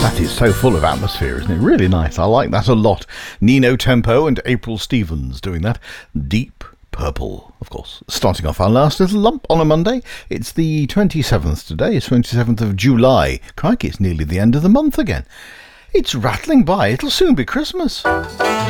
That is so full of atmosphere, isn't it? Really nice. I like that a lot. Nino Tempo and April Stevens doing that. Deep Purple, of course. Starting off our last little lump on a Monday. It's the 27th today. It's 27th of July. Crikey, it's nearly the end of the month again. It's rattling by. It'll soon be Christmas.